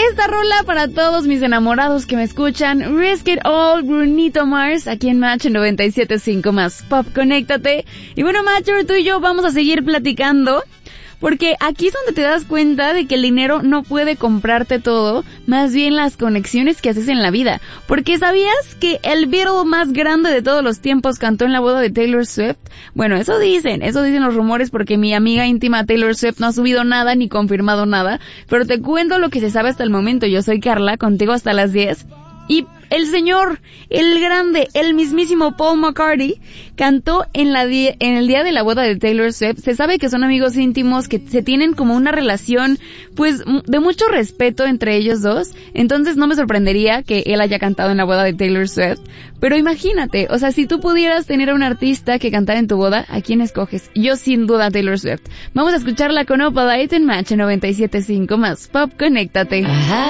esta rola para todos mis enamorados que me escuchan. Risk It All, Bruno Mars, aquí en Match 97.5 más Pop, conéctate. Y bueno, Matcher, tú y yo vamos a seguir platicando, porque aquí es donde te das cuenta de que el dinero no puede comprarte todo, más bien las conexiones que haces en la vida. Porque ¿sabías que el Beatle más grande de todos los tiempos cantó en la boda de Taylor Swift? Bueno, eso dicen los rumores, porque mi amiga íntima Taylor Swift no ha subido nada ni confirmado nada, pero te cuento lo que se sabe hasta el momento. Yo soy Carla, contigo hasta las 10. Y el señor, el grande, el mismísimo Paul McCartney cantó en el día de la boda de Taylor Swift. Se sabe que son amigos íntimos, que se tienen como una relación, pues, de mucho respeto entre ellos dos. Entonces no me sorprendería que él haya cantado en la boda de Taylor Swift. Pero imagínate, o sea, si tú pudieras tener a un artista que cantara en tu boda, ¿a quién escoges? Yo sin duda Taylor Swift. Vamos a escucharla con Opalite en Match 97.5 más Pop, conéctate.